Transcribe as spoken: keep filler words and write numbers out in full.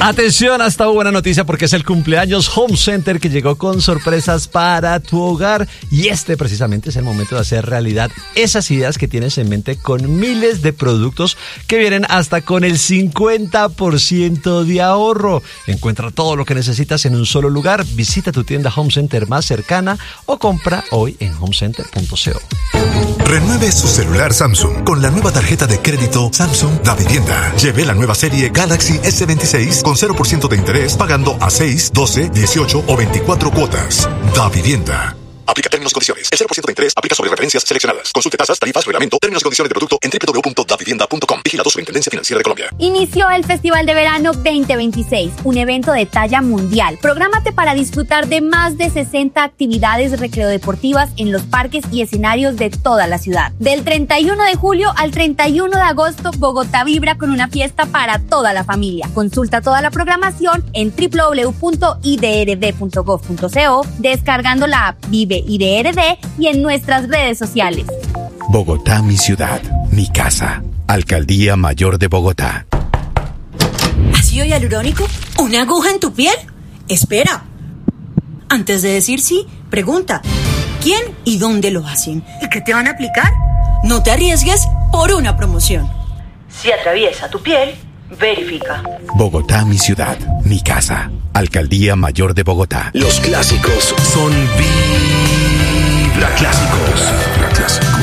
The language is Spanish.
Atención a esta buena noticia porque es el cumpleaños Home Center que llegó con sorpresas para tu hogar y este precisamente es el momento de hacer realidad esas ideas que tienes en mente con miles de productos que vienen hasta con el cincuenta por ciento de ahorro. Encuentra todo lo que necesitas en un solo lugar, visita tu tienda Home Center más cercana o compra hoy en home center punto co. Renueve su celular Samsung con la nueva tarjeta de crédito Samsung Da Vivienda. Lleve la nueva serie Galaxy ese veintiséis con cero por ciento de interés pagando a seis, doce, dieciocho o veinticuatro cuotas. Da Vivienda. Aplica términos y condiciones. El cero por ciento de interés aplica sobre referencias seleccionadas. Consulte tasas, tarifas, reglamento, términos y condiciones de producto en doble u doble u doble u punto da vivienda punto com. Vigilado Superintendencia Financiera de Colombia. Inició el Festival de Verano veinte veintiséis, un evento de talla mundial. Prográmate para disfrutar de más de sesenta actividades recreodeportivas en los parques y escenarios de toda la ciudad. Del treinta y uno de julio al treinta y uno de agosto, Bogotá vibra con una fiesta para toda la familia. Consulta toda la programación en doble u doble u doble u punto i d r d punto gov punto co, descargando la app Vive I D R D y en nuestras redes sociales. Bogotá, mi ciudad, mi casa. Alcaldía Mayor de Bogotá. ¿Ácido hialurónico? ¿Una aguja en tu piel? Espera. Antes de decir sí, pregunta. ¿Quién y dónde lo hacen? ¿Y qué te van a aplicar? No te arriesgues por una promoción. Si atraviesa tu piel, verifica. Bogotá, mi ciudad, mi casa. Alcaldía Mayor de Bogotá. Los clásicos son Vibra Clásicos. Vibra Clásicos.